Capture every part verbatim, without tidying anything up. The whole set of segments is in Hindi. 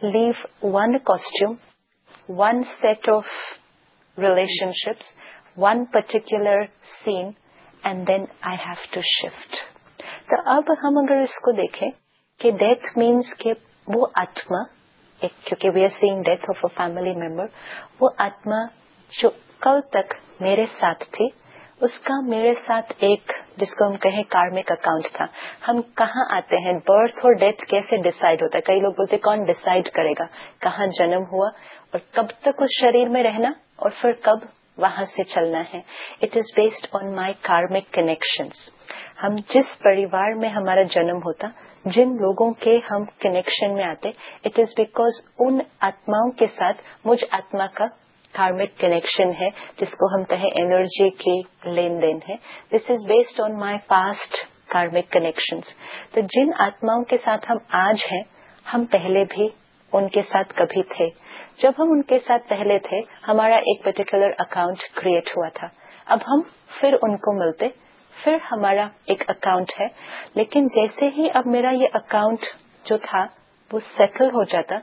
leave one costume, one set of relationships, one particular scene, and then I have to shift. तो अब हम अगर इसको देखें कि डेथ मीन्स कि वो आत्मा एक, क्योंकि we are seeing death of a family member, वो आत्मा जो कल तक मेरे साथ थी, उसका मेरे साथ एक, जिसको हम कहें कार्मिक अकाउंट था. हम कहाँ आते हैं, बर्थ और डेथ कैसे डिसाइड होता है? कई लोग बोलते हैं कौन डिसाइड करेगा कहाँ जन्म हुआ और कब तक उस शरीर में रहना और फिर कब वहां से चलना है. It is based on my कार्मिक कनेक्शंस. हम जिस परिवार में हमारा जन्म होता, जिन लोगों के हम कनेक्शन में आते, इट इज बिकॉज उन आत्माओं के साथ मुझ आत्मा का कार्मिक कनेक्शन है, जिसको हम कहें एनर्जी की लेन देन है. This is based on my past कार्मिक कनेक्शंस. तो जिन आत्माओं के साथ हम आज हैं, हम पहले भी उनके साथ कभी थे. जब हम उनके साथ पहले थे, हमारा एक पर्टिकुलर अकाउंट क्रिएट हुआ था. अब हम फिर उनको मिलते, फिर हमारा एक अकाउंट है. लेकिन जैसे ही अब मेरा ये अकाउंट जो था वो सेटल हो जाता,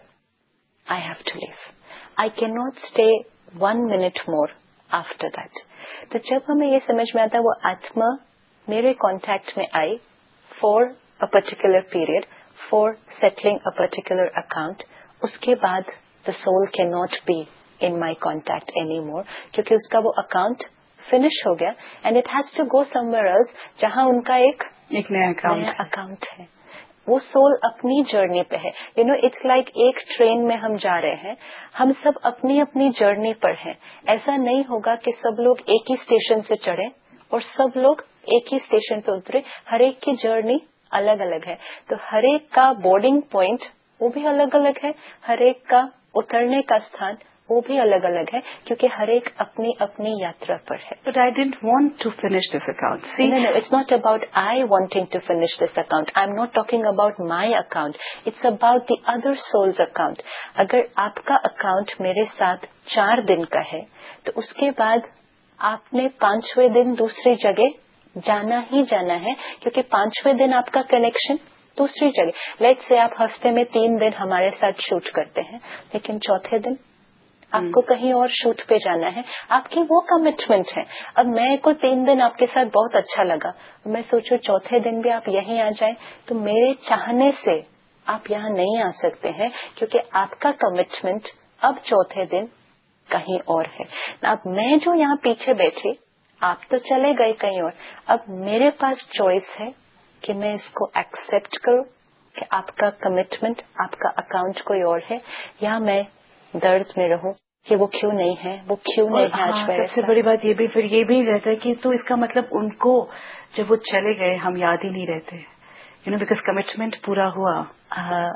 I have to leave. I can not stay one minute more after that. तो जब हमें ये समझ में आता, वो आत्मा मेरे कॉन्टैक्ट में I for a particular period, for settling a particular account, उसके बाद the soul can not be in my contact any more, क्योंकि उसका वो अकाउंट फिनिश हो गया and it has to go somewhere else, जहां उनका एक एक नया अकाउंट नया अकाउंट है. वो सोल अपनी जर्नी पे है. यू नो, इट्स लाइक एक ट्रेन में हम जा रहे हैं, हम सब अपनी अपनी जर्नी पर हैं. ऐसा नहीं होगा कि सब लोग एक ही स्टेशन से चढ़े और सब लोग एक ही स्टेशन पे उतरे. हर एक की जर्नी अलग अलग है. तो हर एक का बोर्डिंग पॉइंट वो भी अलग अलग है, हर एक का उतरने का स्थान वो भी अलग अलग है, क्योंकि हर एक अपनी अपनी यात्रा पर है. But I didn't want to finish this account. See, no, no, it's not about I wanting to finish this account. I'm not talking about my account. It's about the other soul's account. अगर आपका अकाउंट मेरे साथ चार दिन का है, तो उसके बाद आपने पांचवें दिन दूसरी जगह जाना ही जाना है, क्योंकि पांचवें दिन आपका कनेक्शन दूसरी जगह. लेट्स से आप हफ्ते में तीन दिन हमारे साथ शूट करते हैं, लेकिन चौथे दिन आपको कहीं और शूट पे जाना है. आपकी वो कमिटमेंट है. अब मैं को तीन दिन आपके साथ बहुत अच्छा लगा, मैं सोचूं चौथे दिन भी आप यहीं आ जाएं, तो मेरे चाहने से आप यहाँ नहीं आ सकते हैं, क्योंकि आपका कमिटमेंट अब चौथे दिन कहीं और है. अब मैं जो यहाँ पीछे बैठी, आप तो चले गए कहीं और. अब मेरे पास चॉइस है कि मैं इसको एक्सेप्ट करूं कि आपका कमिटमेंट, आपका अकाउंट कोई और है, या मैं दर्द में रहूं कि वो क्यों नहीं है, वो क्यों नहीं है आज मेरे साथ. सबसे बड़ी बात ये भी फिर ये भी रहता है कि तो इसका मतलब उनको जब वो चले गए हम याद ही नहीं रहते, यू नो, बिकॉज कमिटमेंट पूरा हुआ. आ,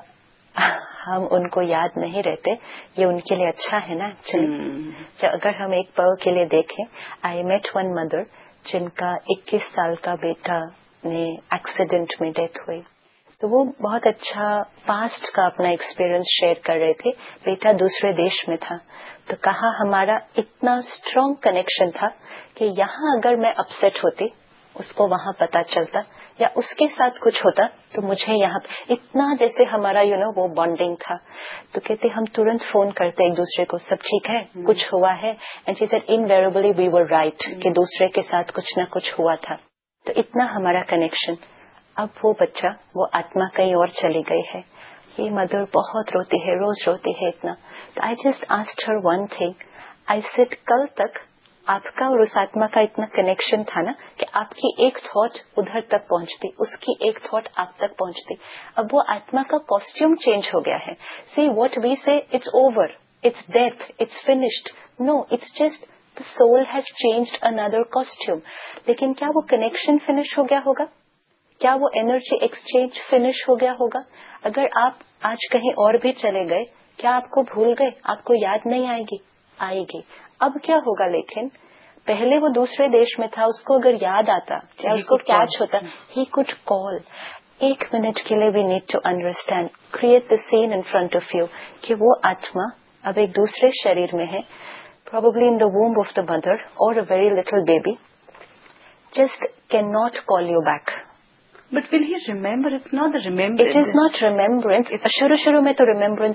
हम उनको याद नहीं रहते, ये उनके लिए अच्छा है ना. चलिए, अगर हम एक पल के लिए देखें, आई मेट वन मदर जिनका इक्कीस साल का बेटा ने एक्सीडेंट में डेथ हुई. तो वो बहुत अच्छा पास्ट का अपना एक्सपीरियंस शेयर कर रहे थे. बेटा दूसरे देश में था, तो कहा हमारा इतना स्ट्रॉन्ग कनेक्शन था कि यहाँ अगर मैं अपसेट होती, उसको वहाँ पता चलता, या उसके साथ कुछ होता तो मुझे यहाँ इतना, जैसे हमारा यू नो वो बॉन्डिंग था. तो कहते हम तुरंत फोन करते एक दूसरे को, सब ठीक है, hmm. कुछ हुआ है. And she said invariably we were right कि दूसरे के साथ कुछ ना कुछ हुआ था. तो इतना हमारा कनेक्शन. अब वो बच्चा, वो आत्मा कहीं और चली गई है. ये मदर बहुत रोती है, रोज रोती है इतना. तो I just asked her one thing. I said कल तक आपका और उस आत्मा का इतना कनेक्शन था ना कि आपकी एक थॉट उधर तक पहुंचती, उसकी एक थॉट आप तक पहुंचती. अब वो आत्मा का कॉस्ट्यूम चेंज हो गया है. सी व्हाट वी से, it's over, it's death, it's finished. No, it's just the soul has changed another costume. लेकिन क्या वो कनेक्शन फिनिश हो गया होगा? क्या वो एनर्जी एक्सचेंज फिनिश हो गया होगा? अगर आप आज कहीं और भी चले गए, क्या आपको भूल गए? आपको याद नहीं आएगी? आएगी. अब क्या होगा? लेकिन पहले वो दूसरे देश में था, उसको अगर याद आता या उसको कैच होता, ही कुड कॉल. एक मिनट के लिए we need to understand, create the seen in front of you कि वो आत्मा अब एक दूसरे शरीर में है, probably in the womb of the mother or a very little baby, just cannot call you back. But will he remember? It's not the remembrance. It is not remembrance. शुरू शुरू में तो remembrance